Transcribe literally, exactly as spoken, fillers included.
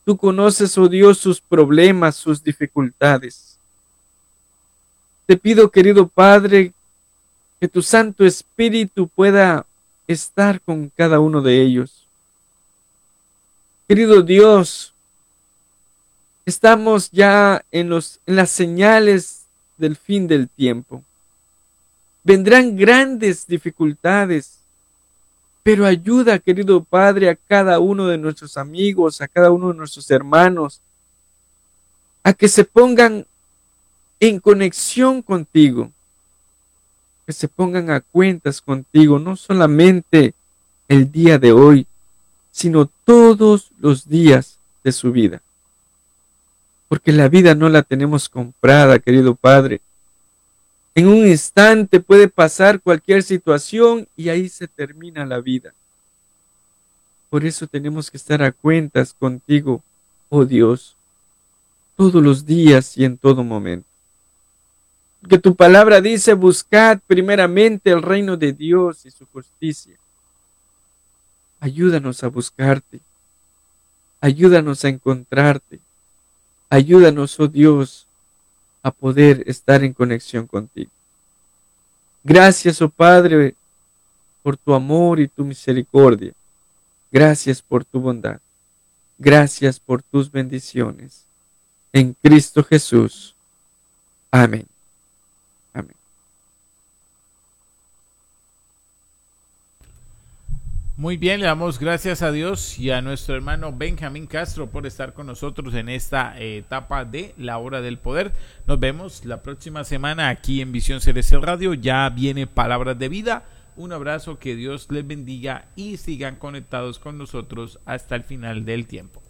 Tú conoces, oh Dios, sus problemas, sus dificultades. Te pido, querido Padre, que tu Santo Espíritu pueda estar con cada uno de ellos. Querido Dios, estamos ya en, los, en las señales del fin del tiempo. Vendrán grandes dificultades, pero ayuda, querido Padre, a cada uno de nuestros amigos, a cada uno de nuestros hermanos, a que se pongan en conexión contigo, que se pongan a cuentas contigo, no solamente el día de hoy, sino todos los días de su vida. Porque la vida no la tenemos comprada, querido Padre. En un instante puede pasar cualquier situación y ahí se termina la vida. Por eso tenemos que estar a cuentas contigo, oh Dios, todos los días y en todo momento. Que tu palabra dice, buscad primeramente el reino de Dios y su justicia. Ayúdanos a buscarte. Ayúdanos a encontrarte. Ayúdanos, oh Dios, a poder estar en conexión contigo. Gracias, oh Padre, por tu amor y tu misericordia. Gracias por tu bondad. Gracias por tus bendiciones. En Cristo Jesús. Amén. Amén. Muy bien, le damos gracias a Dios y a nuestro hermano Benjamín Castro por estar con nosotros en esta eh, etapa de la hora del poder. Nos vemos la próxima semana aquí en Visión Celestial Radio. Ya viene Palabras de Vida. Un abrazo, que Dios les bendiga y sigan conectados con nosotros hasta el final del tiempo.